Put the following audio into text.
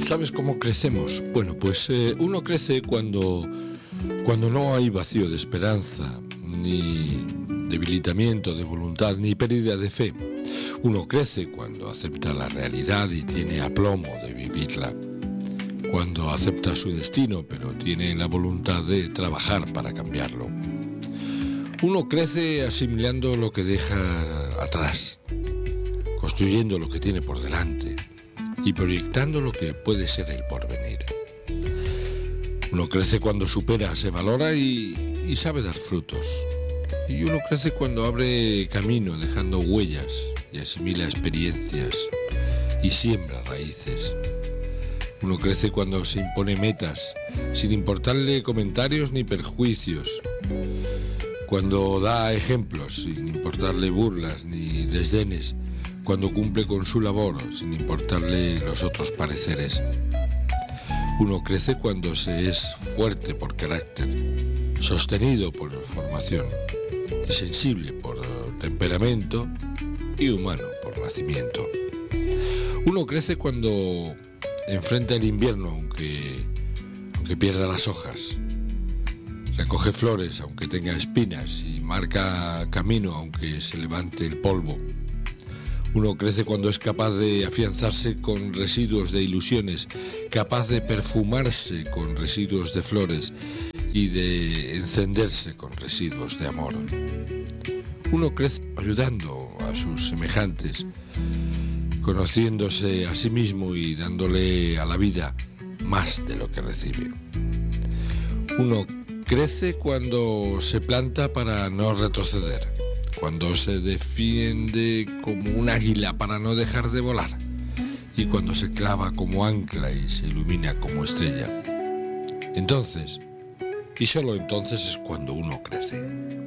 ¿Sabes cómo crecemos? Bueno, pues uno crece cuando no hay vacío de esperanza, ni debilitamiento de voluntad, ni pérdida de fe. Uno crece cuando acepta la realidad y tiene aplomo de vivirla. Cuando acepta su destino, pero tiene la voluntad de trabajar para cambiarlo. Uno crece asimilando lo que deja atrás, construyendo lo que tiene por delante y proyectando lo que puede ser el porvenir. Uno crece cuando supera, se valora y sabe dar frutos. Y uno crece cuando abre camino, dejando huellas y asimila experiencias y siembra raíces. Uno crece cuando se impone metas, sin importarle comentarios ni perjuicios. Cuando da ejemplos, sin importarle burlas ni desdenes. Cuando cumple con su labor, sin importarle los otros pareceres. Uno crece cuando se es fuerte por carácter, sostenido por formación, y sensible por temperamento y humano por nacimiento. Uno crece cuando enfrenta el invierno aunque pierda las hojas. Recoge flores aunque tenga espinas y marca camino aunque se levante el polvo. Uno crece cuando es capaz de afianzarse con residuos de ilusiones, capaz de perfumarse con residuos de flores y de encenderse con residuos de amor. Uno crece ayudando a sus semejantes, conociéndose a sí mismo y dándole a la vida más de lo que recibe. Uno crece cuando se planta para no retroceder, cuando se defiende como un águila para no dejar de volar y cuando se clava como ancla y se ilumina como estrella. Entonces, y solo entonces, es cuando uno crece.